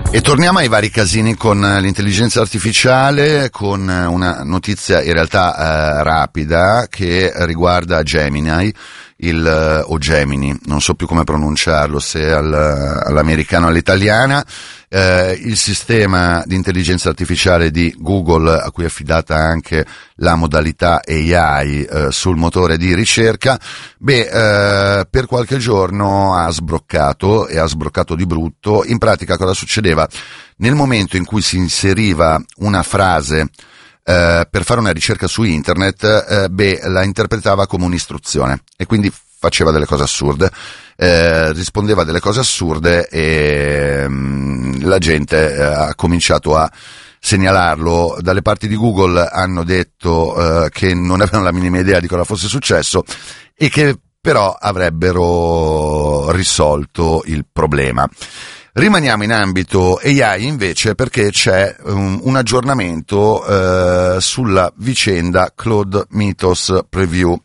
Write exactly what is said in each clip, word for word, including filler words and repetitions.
E torniamo ai vari casini con l'intelligenza artificiale, con una notizia in realtà eh, rapida che riguarda Gemini, il, o Gemini, non so più come pronunciarlo, se al, all'americano o all'italiana, eh, il sistema di intelligenza artificiale di Google, a cui è affidata anche la modalità A I eh, sul motore di ricerca, beh, eh, per qualche giorno ha sbroccato, e ha sbroccato di brutto. In pratica cosa succedeva? Nel momento in cui si inseriva una frase eh, per fare una ricerca su internet, eh, beh, la interpretava come un'istruzione e quindi faceva delle cose assurde, eh, rispondeva delle cose assurde e mh, la gente eh, ha cominciato a segnalarlo. Dalle parti di Google hanno detto eh, che non avevano la minima idea di cosa fosse successo e che però avrebbero risolto il problema. Rimaniamo in ambito A I invece, perché c'è un, un aggiornamento eh, sulla vicenda Claude Mythos Preview.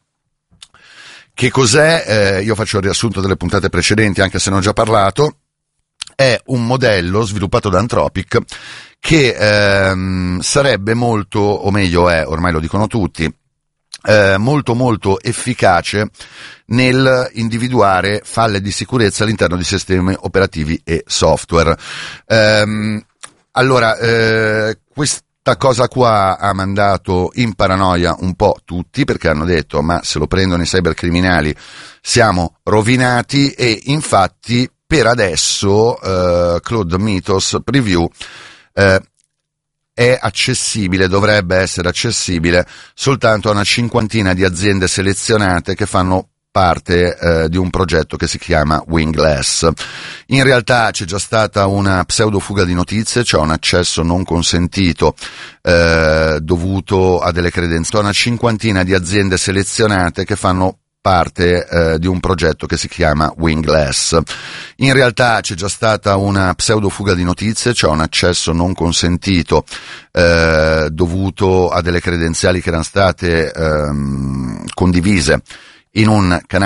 Che cos'è? Eh, io faccio il riassunto delle puntate precedenti, anche se ne ho già parlato. È un modello sviluppato da Anthropic che ehm, sarebbe molto, o meglio è, ormai lo dicono tutti, eh, molto molto efficace nel individuare falle di sicurezza all'interno di sistemi operativi e software. Ehm, allora, eh, questa cosa qua ha mandato in paranoia un po' tutti, perché hanno detto ma se lo prendono i cybercriminali siamo rovinati, e infatti per adesso eh, Claude Mythos Preview eh, è accessibile, dovrebbe essere accessibile soltanto a una cinquantina di aziende selezionate che fanno parte eh, di un progetto che si chiama Wingless. In realtà c'è già stata una pseudofuga di notizie, cioè un accesso non consentito eh, dovuto a delle credenziali a una cinquantina di aziende selezionate che fanno parte eh, di un progetto che si chiama Wingless. In realtà c'è già stata una pseudofuga di notizie, cioè un accesso non consentito eh, dovuto a delle credenziali che erano state ehm, condivise in un canale